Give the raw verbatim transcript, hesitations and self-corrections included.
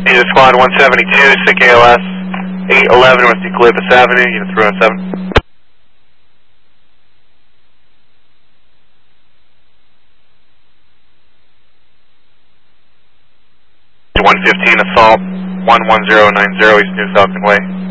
Unit Squad one seventy-two, S I C A L S eight eleven West Eucalyptus Avenue, Unit three oh seven. one fifteen Assault one one zero nine zero East New Falcon Way.